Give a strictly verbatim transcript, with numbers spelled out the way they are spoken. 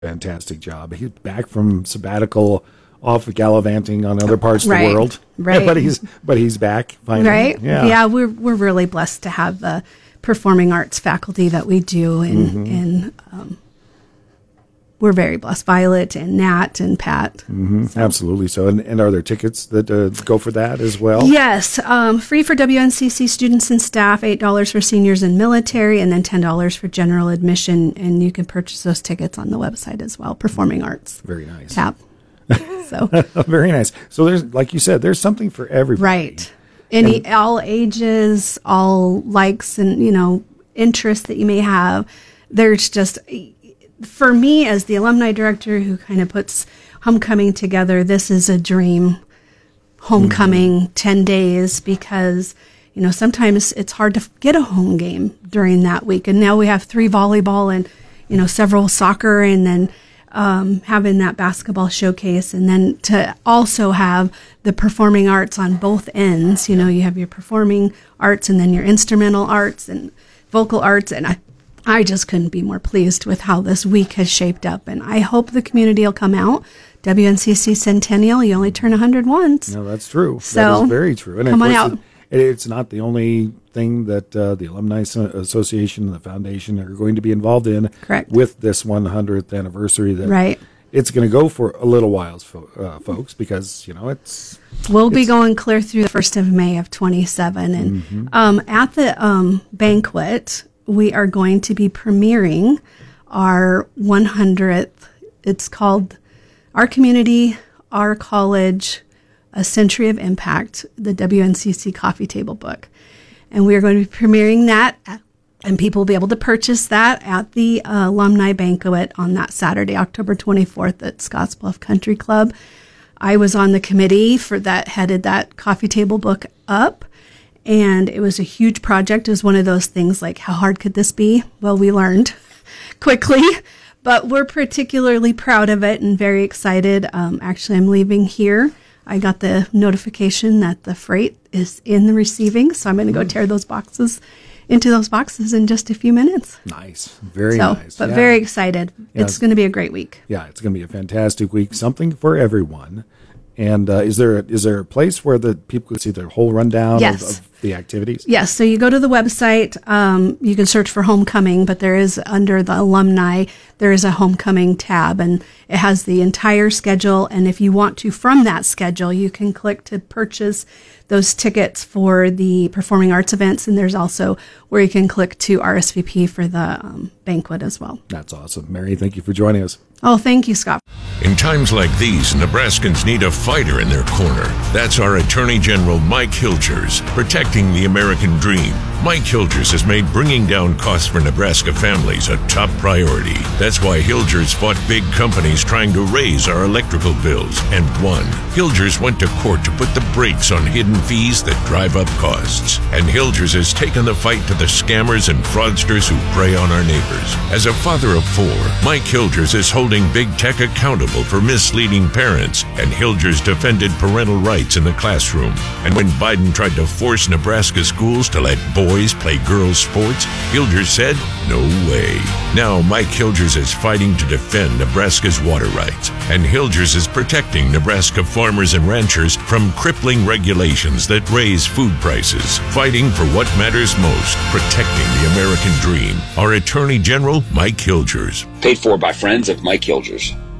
Fantastic job. He's back from sabbatical, off gallivanting on other parts of right. the world. Right. But he's but he's back finally. Right. Yeah. Yeah. We're we're really blessed to have the performing arts faculty that we do, and mm-hmm. and um, we're very blessed. Violet and Nat and Pat. Mm-hmm. So. Absolutely. So, and, and are there tickets that uh, go for that as well? Yes. Um, free for W N C C students and staff, eight dollars for seniors and military, and then ten dollars for general admission. And you can purchase those tickets on the website as well, Performing Arts. Very nice. Tab. So very nice. So there's, like you said, there's something for everybody. Right. Any, and, all ages, all likes and, you know, interests that you may have. There's just... For me, as the alumni director who kind of puts homecoming together, this is a dream homecoming, mm-hmm. ten days, because, you know, sometimes it's hard to get a home game during that week. And now we have three volleyball and, you know, several soccer, and then um, having that basketball showcase. And then to also have the performing arts on both ends. You know, you have your performing arts and then your instrumental arts and vocal arts. And I I just couldn't be more pleased with how this week has shaped up, and I hope the community will come out. W N C C Centennial, you only turn one hundred once. No, that's true. So, that is very true. And come of on course, out. It, it's not the only thing that uh, the Alumni Association and the Foundation are going to be involved in. Correct. With this one hundredth anniversary. That right. It's going to go for a little while, uh, folks, because, you know, it's... We'll it's, be going clear through the first of May of twenty-seven. And mm-hmm. um, at the um, banquet... we are going to be premiering our one hundredth. It's called Our Community, Our College, A Century of Impact, the W N C C Coffee Table book. And we are going to be premiering that, at, and people will be able to purchase that at the uh, alumni banquet on that Saturday, October twenty-fourth at Scottsbluff Country Club. I was on the committee for that, headed that coffee table book up. And it was a huge project. It was one of those things like, how hard could this be? Well, we learned quickly, but we're particularly proud of it and very excited. Um, actually, I'm leaving here. I got the notification that the freight is in the receiving, so I'm going to go tear those boxes into those boxes in just a few minutes. Nice. Very so, nice. But yeah. very excited. Yeah, it's going to be a great week. Yeah, it's going to be a fantastic week. Something for everyone. And uh, is there is there a place where the people could see the whole rundown yes. of, of the activities? Yes. So you go to the website. Um, you can search for homecoming, but there is under the alumni, there is a homecoming tab, and it has the entire schedule. And if you want to, from that schedule, you can click to purchase those tickets for the performing arts events. And there's also where you can click to R S V P for the um, banquet as well. That's awesome. Mary, thank you for joining us. Oh, thank you, Scott. In times like these, Nebraskans need a fighter in their corner. That's our Attorney General Mike Hilgers, protecting the American dream. Mike Hilgers has made bringing down costs for Nebraska families a top priority. That's why Hilgers fought big companies trying to raise our electrical bills and won. Hilgers went to court to put the brakes on hidden fees that drive up costs. And Hilgers has taken the fight to the scammers and fraudsters who prey on our neighbors. As a father of four, Mike Hilgers is holding big tech accountable for misleading parents, and Hilgers defended parental rights in the classroom. And when Biden tried to force Nebraska schools to let boys play girls' sports, Hilgers said, no way. Now Mike Hilgers is fighting to defend Nebraska's water rights, and Hilgers is protecting Nebraska farmers and ranchers from crippling regulations that raise food prices, fighting for what matters most, protecting the American dream. Our Attorney General, Mike Hilgers. Paid for by friends of Mike Hilgers.